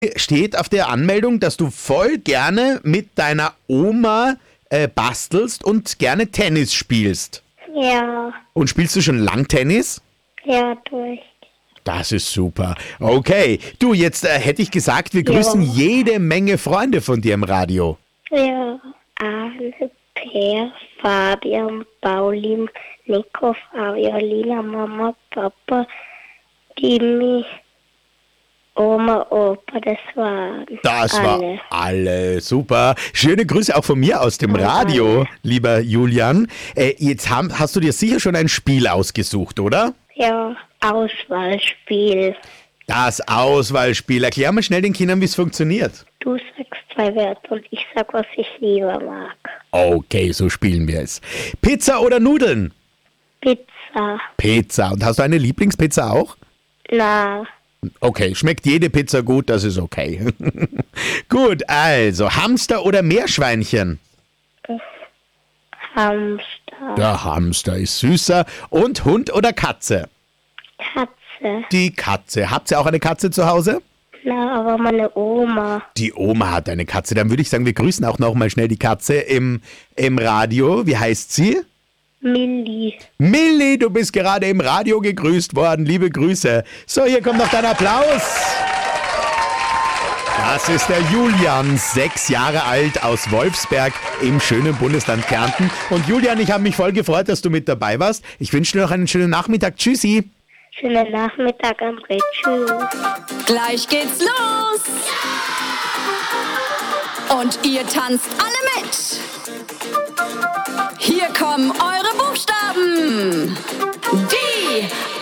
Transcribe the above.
Steht auf der Anmeldung, dass du voll gerne mit deiner Oma bastelst und gerne Tennis spielst. Ja, Und spielst du schon lang Tennis? ja, durch. Das ist super. Okay, du, jetzt hätte ich gesagt, wir grüßen jede Menge Freunde von dir im Radio. Ja, Arne, Per, Fabian, Pauline, Nico, Fabio, Lina, Mama, Papa, Timmy, Oma, Opa, das waren Das alle. war alle super. Schöne Grüße auch von mir aus dem Radio, lieber Julian. Jetzt hast du dir sicher schon ein Spiel ausgesucht, oder? Ja, Auswahlspiel. Das Auswahlspiel. Erklär mal schnell den Kindern, wie es funktioniert. Du sagst 2 Wörter und ich sag, was ich lieber mag. Okay, so spielen wir es. Pizza oder Nudeln? Pizza. Pizza. Und hast du eine Lieblingspizza auch? Na, Okay, schmeckt jede Pizza gut, das ist okay. Gut, also Hamster oder Meerschweinchen? Hamster. Der Hamster ist süßer. Und Hund oder Katze? Katze. Die Katze. Habt ihr auch eine Katze zu Hause? Na, aber meine Oma. Die Oma hat eine Katze. Dann würde ich sagen, wir grüßen auch noch mal schnell die Katze im Radio. Wie heißt sie? Milli. Milli, du bist gerade im Radio gegrüßt worden. Liebe Grüße. So, hier kommt noch dein Applaus. Das ist der Julian, 6 Jahre alt, aus Wolfsberg im schönen Bundesland Kärnten. Und Julian, ich habe mich voll gefreut, dass du mit dabei warst. Ich wünsche dir noch einen schönen Nachmittag. Tschüssi. Schönen Nachmittag, André. Tschüss. Gleich geht's los. Und ihr tanzt alle mit. Hier kommen eure Buchstaben. Die